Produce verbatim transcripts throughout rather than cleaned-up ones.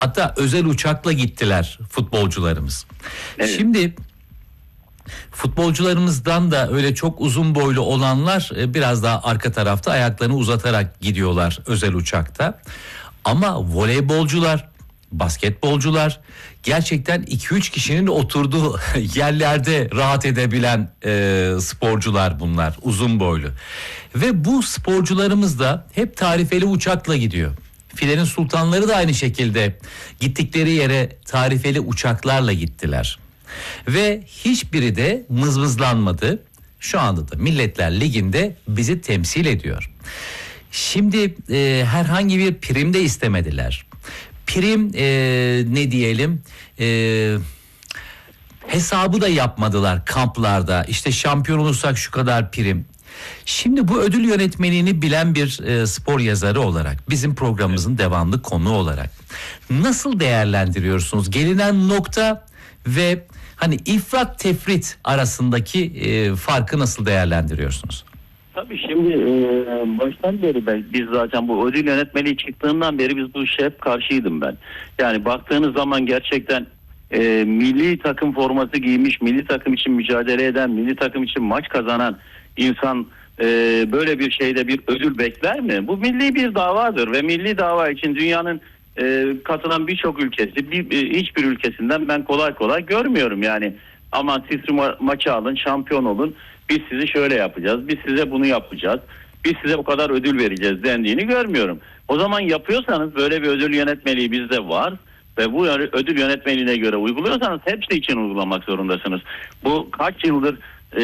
Hatta özel uçakla gittiler futbolcularımız. Evet. Şimdi futbolcularımızdan da öyle çok uzun boylu olanlar biraz daha arka tarafta ayaklarını uzatarak gidiyorlar özel uçakta. Ama voleybolcular, basketbolcular gerçekten iki üç kişinin oturduğu yerlerde rahat edebilen e, sporcular bunlar, uzun boylu. Ve bu sporcularımız da hep tarifeli uçakla gidiyor. Filenin sultanları da aynı şekilde gittikleri yere tarifeli uçaklarla gittiler. Ve hiçbiri de mızmızlanmadı. Şu anda da Milletler Ligi'nde bizi temsil ediyor. Şimdi e, herhangi bir prim de istemediler. Prim e, ne diyelim e, hesabı da yapmadılar kamplarda. İşte şampiyon olursak şu kadar prim. Şimdi bu ödül yönetmeliğini bilen bir e, spor yazarı olarak, bizim programımızın devamlı konu olarak nasıl değerlendiriyorsunuz? Gelinen nokta ve hani ifrat tefrit arasındaki e, farkı nasıl değerlendiriyorsunuz? Tabii şimdi e, baştan beri ben, biz zaten bu ödül yönetmeliği çıktığından beri biz bu işe hep karşıydım ben. Yani baktığınız zaman gerçekten e, milli takım forması giymiş, milli takım için mücadele eden, milli takım için maç kazanan insan e, böyle bir şeyde bir ödül bekler mi? Bu milli bir davadır ve milli dava için dünyanın e, katılan birçok ülkesi, bir, e, hiçbir ülkesinden ben kolay kolay görmüyorum yani. Aman siz ma- maçı alın, şampiyon olun. Biz sizi şöyle yapacağız, biz size bunu yapacağız, biz size bu kadar ödül vereceğiz dendiğini görmüyorum. O zaman yapıyorsanız böyle bir ödül yönetmeliği bizde var ve bu ödül yönetmeliğine göre uyguluyorsanız hepsi için uygulamak zorundasınız. Bu kaç yıldır e,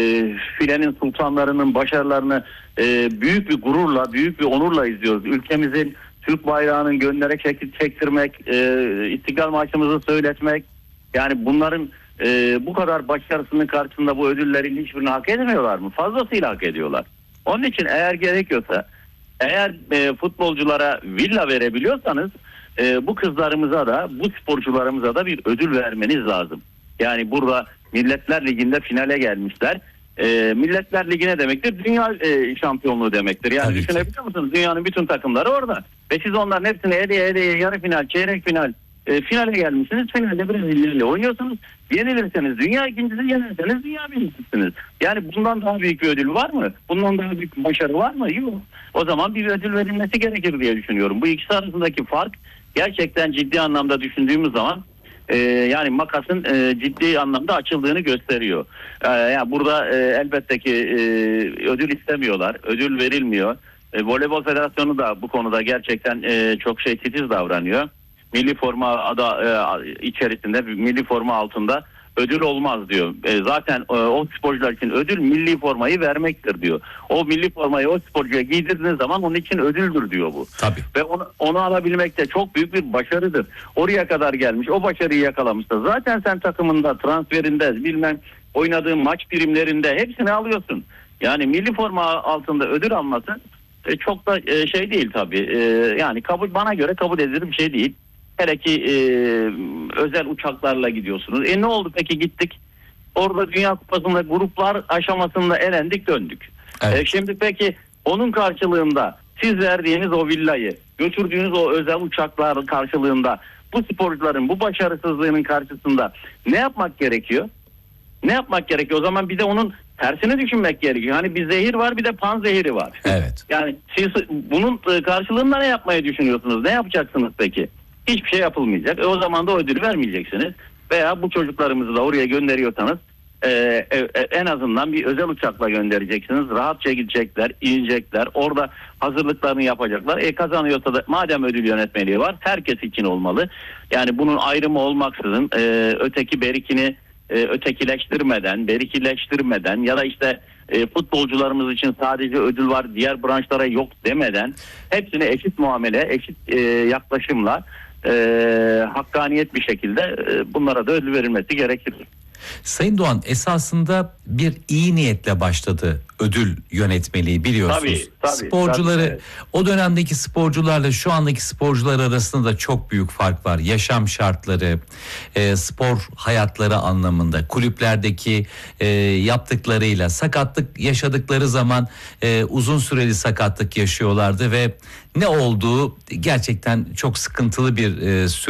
filenin sultanlarının başarılarını e, büyük bir gururla, büyük bir onurla izliyoruz. Ülkemizin Türk bayrağının gönlere çek- çektirmek, e, İstiklal Marşımızı söyletmek, yani bunların Ee, bu kadar başarısının karşısında bu ödüllerin hiçbirini hak etmiyorlar mı? Fazlasıyla hak ediyorlar. Onun için eğer gerekiyorsa, eğer e, futbolculara villa verebiliyorsanız e, bu kızlarımıza da, bu sporcularımıza da bir ödül vermeniz lazım. Yani burada Milletler Ligi'nde finale gelmişler. E, Milletler Ligi ne demektir? Dünya e, şampiyonluğu demektir. Yani Tabii düşünebiliyor musunuz? Dünyanın bütün takımları orada. Ve siz onların hepsini eleye eleye yarı final, çeyrek final, E, finale gelmişsiniz. Finalde Brezilya ile oynuyorsunuz. Yenilirseniz dünya ikincisi, yenilirseniz dünya birincisiniz. Yani bundan daha büyük bir ödül var mı? Bundan daha büyük bir başarı var mı? Yok. O zaman bir ödül verilmesi gerekir diye düşünüyorum. Bu ikisi arasındaki fark gerçekten ciddi anlamda düşündüğümüz zaman e, yani makasın e, ciddi anlamda açıldığını gösteriyor. E, yani burada e, elbette ki e, ödül istemiyorlar. Ödül verilmiyor. E, Voleybol Federasyonu da bu konuda gerçekten e, çok şey titiz davranıyor. Milli forma adı e, içerisinde, milli forma altında ödül olmaz diyor. E, zaten e, o sporcular için ödül milli formayı vermektir diyor. O milli formayı o sporcuya giydirdiğiniz zaman onun için ödüldür diyor bu. Tabii. Ve onu, onu alabilmek de çok büyük bir başarıdır. Oraya kadar gelmiş, o başarıyı yakalamıştır. Zaten sen takımında, transferinde, bilmem oynadığın maç primlerinde hepsini alıyorsun. Yani milli forma altında ödül alması e, çok da e, şey değil tabii. E, yani kabul, bana göre kabul edilir bir şey değil. Hele ki e, özel uçaklarla gidiyorsunuz. E ne oldu peki, gittik. Orada Dünya Kupası'nda gruplar aşamasında elendik, döndük. Evet. E, şimdi peki onun karşılığında siz verdiğiniz o villayı, götürdüğünüz o özel uçaklar karşılığında bu sporcuların bu başarısızlığının karşısında ne yapmak gerekiyor? Ne yapmak gerekiyor? O zaman bir de onun tersini düşünmek gerekiyor. Hani bir zehir var, bir de panzehiri var. Evet. Yani siz bunun karşılığında ne yapmayı düşünüyorsunuz? Ne yapacaksınız peki? Hiçbir şey yapılmayacak. E o zaman da ödül vermeyeceksiniz. Veya bu çocuklarımızı da oraya gönderiyorsanız e, e, en azından bir özel uçakla göndereceksiniz. Rahatça gidecekler, inecekler. Orada hazırlıklarını yapacaklar. E kazanıyorsa da, madem ödül yönetmeliği var, herkes için olmalı. Yani bunun ayrımı olmaksızın e, öteki berikini e, ötekileştirmeden, berikileştirmeden ya da işte e, futbolcularımız için sadece ödül var, diğer branşlara yok demeden hepsine eşit muamele, eşit e, yaklaşımla e, hakkaniyet bir şekilde e, bunlara da ödül verilmesi gerekir. Sayın Doğan, esasında bir iyi niyetle başladı ödül yönetmeliği, biliyorsunuz. Tabii, tabii, Sporcuları, tabii, evet. O dönemdeki sporcularla şu andaki sporcular arasında da çok büyük fark var. Yaşam şartları, e, spor hayatları anlamında, kulüplerdeki e, yaptıklarıyla, sakatlık yaşadıkları zaman e, uzun süreli sakatlık yaşıyorlardı ve ne olduğu gerçekten çok sıkıntılı bir e, süreç.